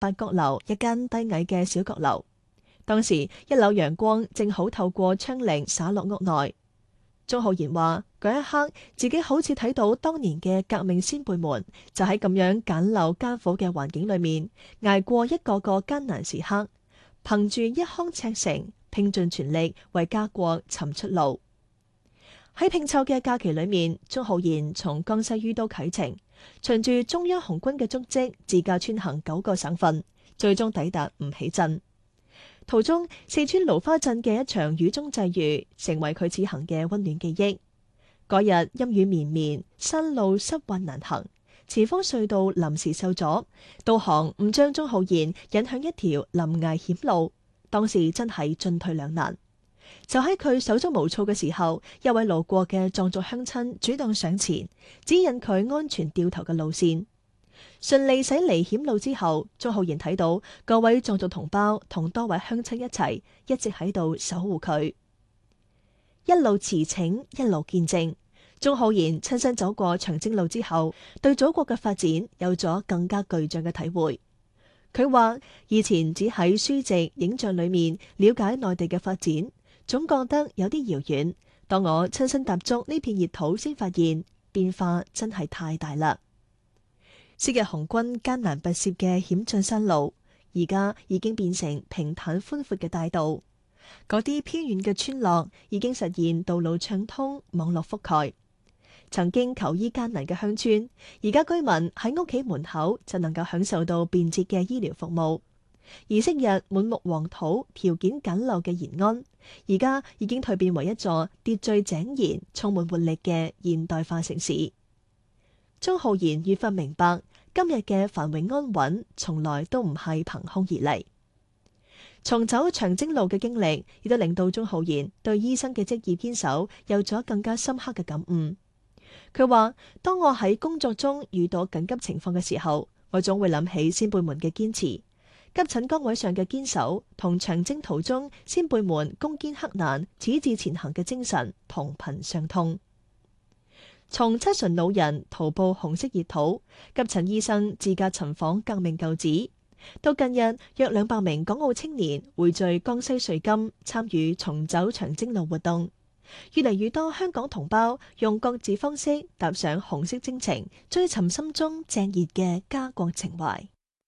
八角樓一間低矮嘅小閣樓。當時一縷陽光正好透過窗棂灑落屋內。鍾浩然話：嗰一刻自己好似睇到當年嘅革命先輩們，就喺咁樣簡陋艱苦嘅環境裏面，捱過一個個艱難時刻，憑住一腔赤誠，拼盡全力為家國尋出路。喺拼湊嘅假期裏面，鍾浩然從江西于都啟程，循住中央紅軍嘅足跡，自駕穿行9個省份，最終抵達吳起鎮。途中，四川蘆花鎮嘅一場雨中際遇，成為佢此行嘅溫暖記憶。嗰日陰雨綿綿，山路濕滑難行，前方隧道臨時受阻，導航誤將鍾浩然引向一條臨崖險路，當時真係進退兩難。就喺佢手足無措嘅時候，一位路過嘅藏族鄉親主動上前，指引佢安全掉頭嘅路線。順利駛離險路之後，鍾浩然睇到各位藏族同胞同多位鄉親一齊，一直喺度守護佢。一路馳騁，一路見證。鍾浩然親身走過長征路之後，對祖國嘅發展有咗更加具象嘅體會。佢話以前只喺書籍、影像裏面了解內地嘅發展，總覺得有啲遙遠。當我親身踏足呢片熱土，先發現變化真係太大啦。昔日紅軍艱難跋涉嘅險峻山路，而家已經變成平坦寬闊嘅大道。嗰啲偏遠嘅村落已經實現道路暢通、網絡覆蓋。曾經求醫艱難嘅鄉村，而家居民喺屋企門口就能夠享受到便捷嘅醫療服務。而昔日滿目黃土、條件簡陋嘅延安，而家已經蛻變為一座秩序井然、充滿活力嘅現代化城市。鍾浩然愈發明白，今日嘅繁榮安穩，從來都唔係憑空而嚟。重走長征路嘅經歷，亦都令到鍾浩然對醫生嘅職業堅守有咗更加深刻嘅感悟。佢話：當我喺工作中遇到緊急情況嘅時候，我總會諗起先輩們嘅堅持，急診崗位上嘅堅守，同長征途中先輩們攻堅克難、矢志前行嘅精神同頻相通。從七旬老人徒步紅色熱土，急診醫生自駕尋訪革命舊址，到近日約200名港澳青年匯聚江西瑞金，參與重走長征路活動。越嚟越多香港同胞用各自方式踏上紅色征程，追尋心中炙熱嘅家國情懷。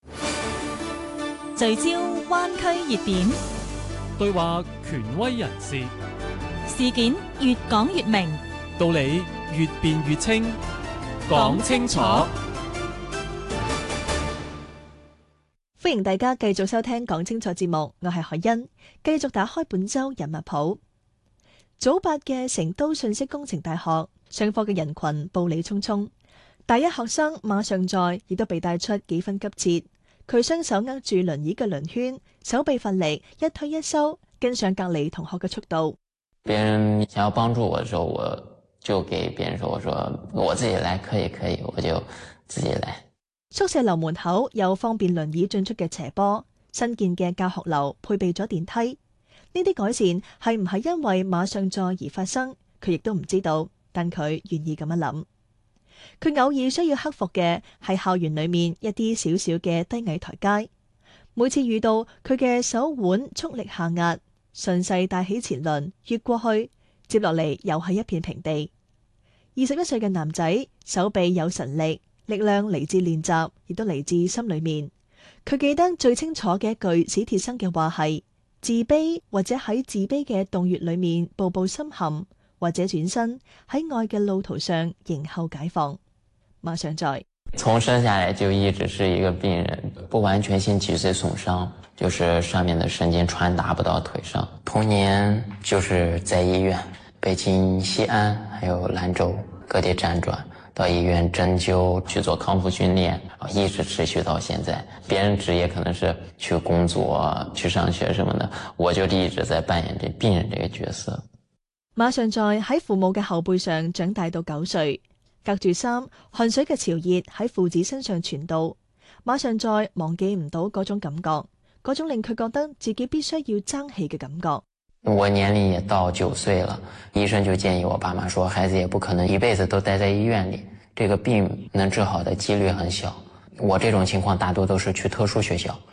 聚焦灣區熱點， 對話權威人士， 事件越講越明， 道理越辯越清，講清楚。 歡迎大家繼續收聽講清楚節目，我係海欣，繼續打開本周人物譜。早八嘅成都信息工程大學上課嘅人群步履匆匆，大一學生馬上在亦都被帶出幾分急切。佢雙手握住輪椅嘅輪圈，手臂發力，一推一收，跟上隔離同學嘅速度。 別人想要幫助我的時候，我就給別人說，我說我自己來，可以，我就自己來。 宿舍樓門口有方便輪椅進出嘅斜坡，新建嘅教學樓配備咗電梯。呢啲改善係唔係因為馬上在而發生，佢亦都唔知道，但佢願意咁樣諗。佢偶爾需要克服嘅係校園裏面一啲小小嘅低矮台階，每次遇到佢嘅手腕蓄力下壓，順勢帶起前輪越過去，接落嚟又係一片平地。21歲嘅男仔手臂有神力，力量嚟自練習，亦都嚟自心裏面。佢記得最清楚嘅一句史鐵生嘅話係：自卑或者喺自卑嘅洞穴裏面步步深陷，或者轉身喺愛嘅路途上迎候解放。馬上在從生下來就一直是一個病人，不完全性脊髓損傷，就是上面的神經傳達不到腿上。童年就是在醫院，北京、西安還有蘭州各地輾轉，到醫院針灸去做康復訓練，一直持續到現在。別人職業可能是去工作、去上學什麼的，我就一直在扮演這病人這個角色。 馬上在喺父母嘅後背上長大到9歲，隔住衫，汗水嘅潮熱喺父子身上傳導。馬上在忘記唔到嗰種感覺，嗰種令佢覺得自己必須要爭氣嘅感覺。 我年齡也到9歲了，醫生就建議我爸媽說，孩子也不可能一輩子都待在醫院裏，這個病能治好的幾率很小。 我这种情况大多都是去特殊学校，